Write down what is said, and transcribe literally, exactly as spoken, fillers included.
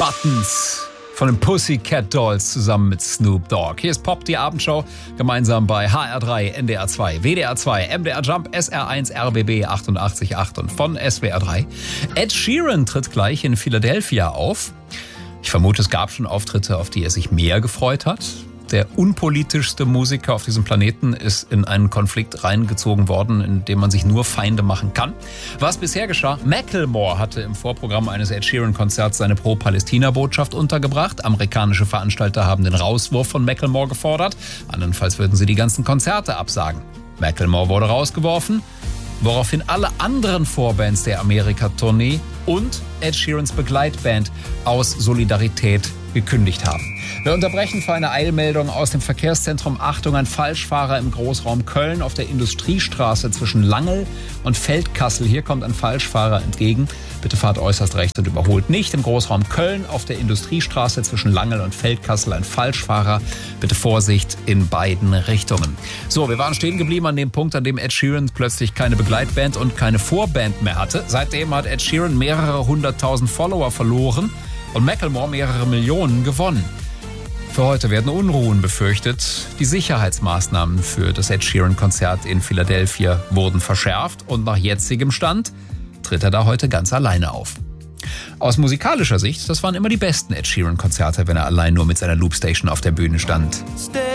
Buttons von den Pussycat Dolls zusammen mit Snoop Dogg. Hier ist Pop, die Abendshow, gemeinsam bei H R drei, N D R zwei, W D R zwei, M D R Jump, S R eins, R B B achtundachtzig Komma acht und von S W R drei. Ed Sheeran tritt gleich in Philadelphia auf. Ich vermute, es gab schon Auftritte, auf die er sich mehr gefreut hat. Der unpolitischste Musiker auf diesem Planeten ist in einen Konflikt reingezogen worden, in dem man sich nur Feinde machen kann. Was bisher geschah? Macklemore hatte im Vorprogramm eines Ed Sheeran-Konzerts seine Pro-Palästina-Botschaft untergebracht. Amerikanische Veranstalter haben den Rauswurf von Macklemore gefordert. Andernfalls würden sie die ganzen Konzerte absagen. Macklemore wurde rausgeworfen, woraufhin alle anderen Vorbands der Amerika-Tournee und Ed Sheerans Begleitband aus Solidarität gekündigt haben. Wir unterbrechen für eine Eilmeldung aus dem Verkehrszentrum. Achtung, ein Falschfahrer im Großraum Köln auf der Industriestraße zwischen Langel und Feldkassel. Hier kommt ein Falschfahrer entgegen. Bitte fahrt äußerst rechts und überholt nicht. Im Großraum Köln auf der Industriestraße zwischen Langel und Feldkassel ein Falschfahrer. Bitte Vorsicht in beiden Richtungen. So, wir waren stehen geblieben an dem Punkt, an dem Ed Sheeran plötzlich keine Begleitband und keine Vorband mehr hatte. Seitdem hat Ed Sheeran mehrere hunderttausend Follower verloren und Macklemore mehrere Millionen gewonnen. Für heute werden Unruhen befürchtet. Die Sicherheitsmaßnahmen für das Ed Sheeran-Konzert in Philadelphia wurden verschärft und nach jetzigem Stand tritt er da heute ganz alleine auf. Aus musikalischer Sicht, das waren immer die besten Ed Sheeran-Konzerte, wenn er allein nur mit seiner Loopstation auf der Bühne stand. Stay